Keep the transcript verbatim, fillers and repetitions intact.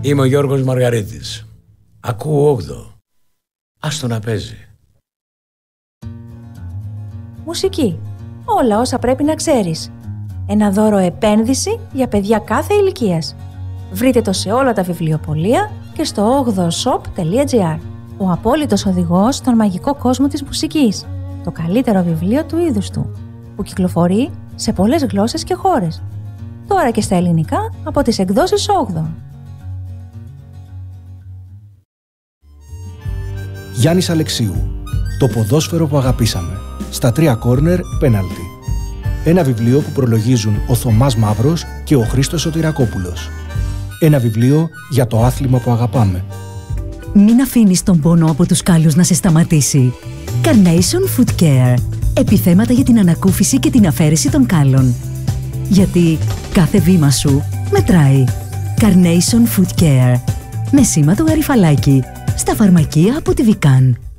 Είμαι ο Γιώργος Μαργαρίτης. Ακούω όγδοο. Άστο να παίζει. Μουσική. Όλα όσα πρέπει να ξέρεις. Ένα δώρο επένδυση για παιδιά κάθε ηλικίας. Βρείτε το σε όλα τα βιβλιοπωλεία και στο όγδοο σοπ τελεία τζι άρ. Ο απόλυτος οδηγός στον μαγικό κόσμο της μουσικής. Το καλύτερο βιβλίο του είδους του, που κυκλοφορεί σε πολλές γλώσσες και χώρες. Τώρα και στα ελληνικά από τις εκδόσεις όγδοο. Γιάννης Αλεξίου. Το ποδόσφαιρο που αγαπήσαμε. Στα τρία κόρνερ πέναλτι. Ένα βιβλίο που προλογίζουν ο Θωμάς Μαύρος και ο Χρήστος Σωτηρακόπουλος. Ένα βιβλίο για το άθλημα που αγαπάμε. Μην αφήνεις τον πόνο από τους κάλους να σε σταματήσει. Carnation Foot Care. Επιθέματα για την ανακούφιση και την αφαίρεση των κάλων. Γιατί κάθε βήμα σου μετράει. Carnation Foot Care. Με σήμα το γαριφαλάκι. Στα φαρμακεία από τη Vican.